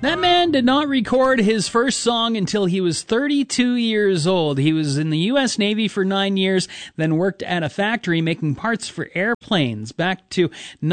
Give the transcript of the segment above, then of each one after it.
That man did not record his first song until he was 32 years old. He was in the U.S. Navy for 9 years, then worked at a factory making parts for airplanes. Back to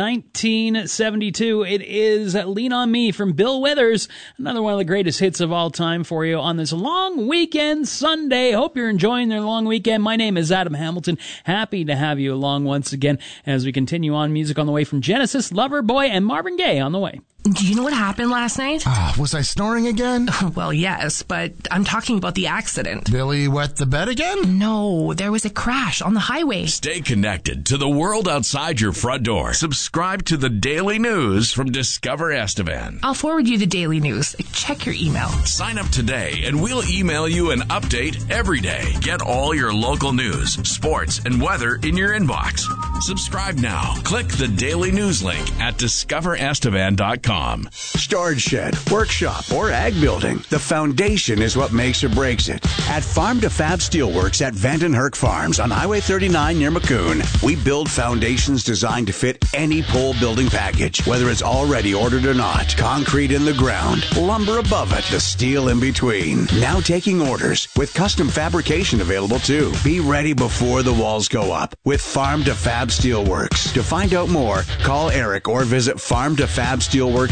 1972, it is Lean On Me from Bill Withers, another one of the greatest hits of all time for you on this long weekend Sunday. Hope you're enjoying their long weekend. My name is Adam Hamilton. Happy to have you along once again as we continue on. Music on the way from Genesis, Loverboy, and Marvin Gaye on the way. Do you know what happened last night? Was I snoring again? Well, yes, but I'm talking about the accident. Billy wet the bed again? No, there was a crash on the highway. Stay connected to the world outside your front door. Subscribe to the daily news from Discover Estevan. I'll forward you the daily news. Check your email. Sign up today and we'll email you an update every day. Get all your local news, sports, and weather in your inbox. Subscribe now. Click the daily news link at discoverestevan.com. Storage shed, workshop, or ag building. The foundation is what makes or breaks it. At Farm to Fab Steelworks at Vandenherk Farms on Highway 39 near Maccoon, we build foundations designed to fit any pole building package, whether it's already ordered or not. Concrete in the ground, lumber above it, the steel in between. Now taking orders with custom fabrication available too. Be ready before the walls go up with Farm to Fab Steelworks. To find out more, call Eric or visit farmtofabsteelworks.ca.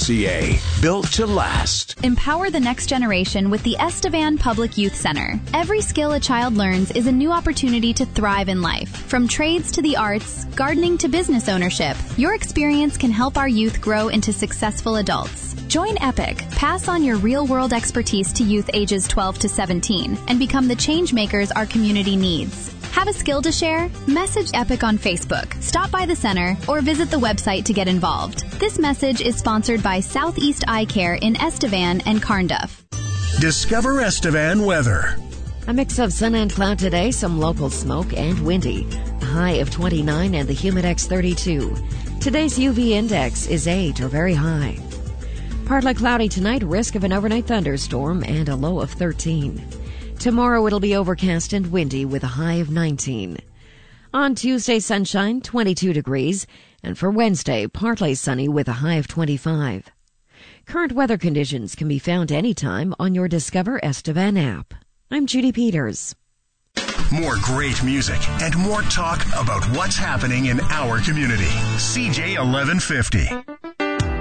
Built to last. Empower the next generation with the Estevan Public Youth Center. Every skill a child learns is a new opportunity to thrive in life. From trades to the arts, gardening to business ownership, your experience can help our youth grow into successful adults. Join EPIC. Pass on your real-world expertise to youth ages 12 to 17 and become the change makers our community needs. Have a skill to share? Message EPIC on Facebook, stop by the center, or visit the website to get involved. This message is sponsored by Southeast Eye Care in Estevan and Carnduff. Discover Estevan weather. A mix of sun and cloud today, some local smoke and windy. A high of 29 and the Humidex 32. Today's UV index is 8 or very high. Partly cloudy tonight, risk of an overnight thunderstorm and a low of 13. Tomorrow it'll be overcast and windy with a high of 19. On Tuesday, sunshine, 22 degrees, and for Wednesday, partly sunny with a high of 25. Current weather conditions can be found anytime on your Discover Estevan app. I'm Judy Peters. More great music and more talk about what's happening in our community. CJ 1150.